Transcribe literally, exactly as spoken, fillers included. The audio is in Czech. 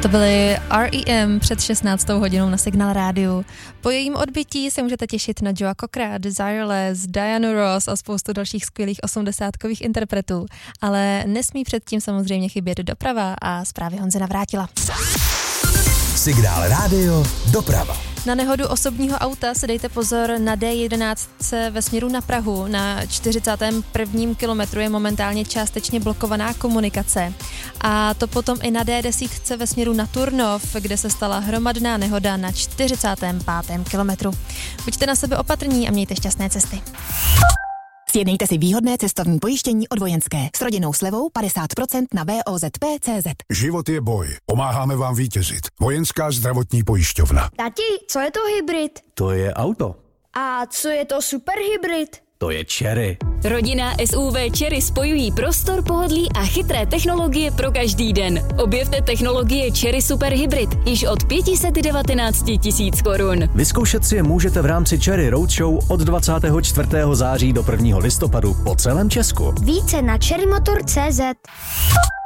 To byly R E M před šestnáctou hodinou na Signál rádiu. Po jejím odbytí se můžete těšit na Joea Cockera, Desireless, Dianu Ross a spoustu dalších skvělých osmdesátkových interpretů. Ale nesmí předtím samozřejmě chybět doprava a zprávy Honzy Navrátila. Signál rádio, doprava. Na nehodu osobního auta se dejte pozor na D jedenáct ve směru na Prahu. Na čtyřicátém prvním kilometru je momentálně částečně blokovaná komunikace. A to potom i na D deset ve směru na Turnov, kde se stala hromadná nehoda na čtyřicátém pátém kilometru. Buďte na sebe opatrní a mějte šťastné cesty. Sjednejte si výhodné cestovní pojištění od Vojenské s rodinnou slevou padesát procent na V O Z P tečka cé zet. Život je boj. Pomáháme vám vítězit. Vojenská zdravotní pojišťovna. Tati, co je to hybrid? To je auto. A co je to superhybrid? To je Chery. Rodinná S U V Chery spojují prostor, pohodlí a chytré technologie pro každý den. Objevte technologie Chery Super Hybrid již od pět set devatenáct tisíc korun. Vyzkoušet si je můžete v rámci Chery Roadshow od dvacátého čtvrtého září do prvního listopadu po celém Česku. Více na cherrymotor tečka cé zet.